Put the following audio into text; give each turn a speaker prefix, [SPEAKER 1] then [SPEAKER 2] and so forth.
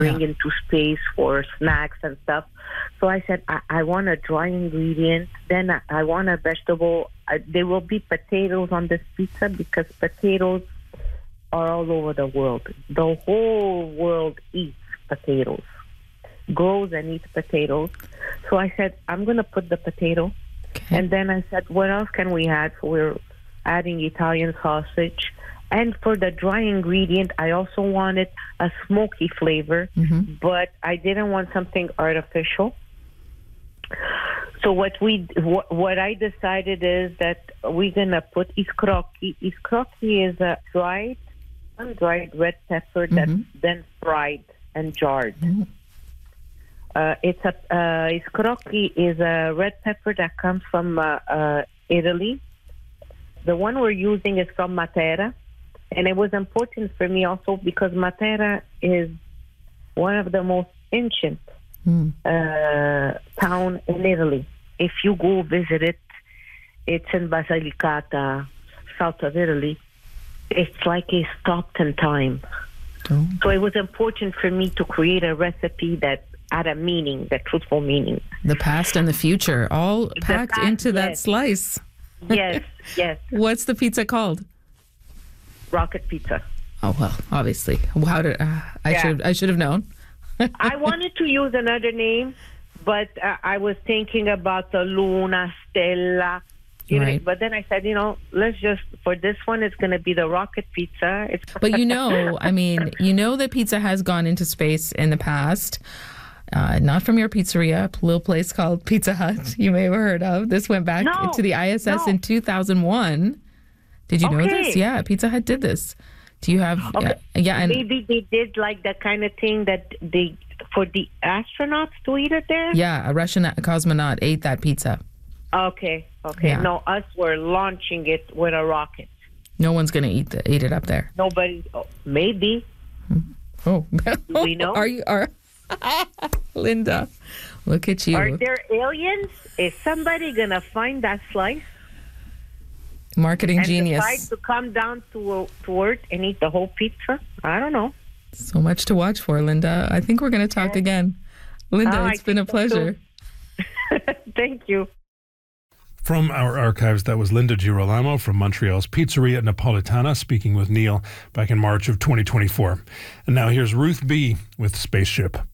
[SPEAKER 1] bring into space for snacks and stuff. So I said, I want a dry ingredient. Then I want a vegetable. There will be potatoes on this pizza because potatoes are all over the world. The whole world eats potatoes, grows and eats potatoes. So I said, I'm going to put the potato.
[SPEAKER 2] Okay.
[SPEAKER 1] And then I said, what else can we add? So we're adding Italian sausage. And for the dry ingredient, I also wanted a smoky flavor, but I didn't want something artificial. So what I decided is that we're going to put iscrocchi. Iscrocchi is a sun-dried red pepper that's then fried and jarred. Iscrocchi is a red pepper that comes from Italy. The one we're using is from Matera. And it was important for me also because Matera is one of the most ancient town in Italy. If you go visit it, it's in Basilicata, south of Italy. It's like a stopped in time.
[SPEAKER 2] Oh.
[SPEAKER 1] So it was important for me to create a recipe that had a meaning, the truthful meaning.
[SPEAKER 2] The past and the future, all packed into that slice.
[SPEAKER 1] Yes, yes.
[SPEAKER 2] What's the pizza called?
[SPEAKER 1] Rocket Pizza.
[SPEAKER 2] Oh, well, obviously. How did I should have known.
[SPEAKER 1] I wanted to use another name, but I was thinking about the Luna, Stella.
[SPEAKER 2] Right.
[SPEAKER 1] But then I said, let's just, for this one, it's going to be the Rocket Pizza.
[SPEAKER 2] But that pizza has gone into space in the past. Not from your pizzeria, a little place called Pizza Hut, you may have heard of. This went back to the ISS in 2001. Did you know this? Yeah, Pizza Hut did this. Do you have...
[SPEAKER 1] Okay.
[SPEAKER 2] And
[SPEAKER 1] maybe they did like the kind of thing that for the astronauts to eat it there?
[SPEAKER 2] Yeah, a Russian cosmonaut ate that pizza.
[SPEAKER 1] Okay.
[SPEAKER 2] Yeah.
[SPEAKER 1] No, us were launching it with a rocket.
[SPEAKER 2] No one's going to eat it up there.
[SPEAKER 1] Nobody... maybe.
[SPEAKER 2] Oh.
[SPEAKER 1] Do we know?
[SPEAKER 2] Linda, look at you.
[SPEAKER 1] Are there aliens? Is somebody going to find that slice?
[SPEAKER 2] Marketing genius.
[SPEAKER 1] And decide to come down to Earth and eat the whole pizza? I don't know.
[SPEAKER 2] So much to watch for, Linda. I think we're going to talk again. Linda, it's been a pleasure.
[SPEAKER 1] Thank you.
[SPEAKER 3] From our archives, that was Linda Girolamo from Montreal's Pizzeria Napolitana speaking with Neil back in March of 2024. And now here's Ruth B. with Spaceship.